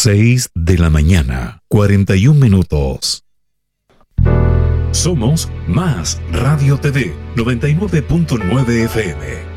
6 de la mañana, 41 minutos. Somos Más Radio TV 99.9 FM.